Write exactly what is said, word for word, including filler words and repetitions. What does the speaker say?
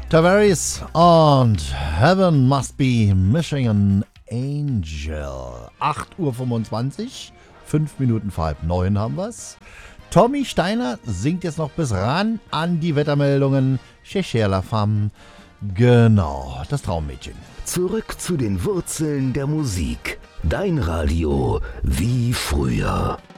Tavares und Heaven Must Be Missing an Angel. acht Uhr fünfundzwanzig, fünf Minuten vor halb neun haben wir's. Tommy Steiner singt jetzt noch bis ran an die Wettermeldungen. Cher la femme. Genau, das Traummädchen. Zurück zu den Wurzeln der Musik. Dein Radio wie früher.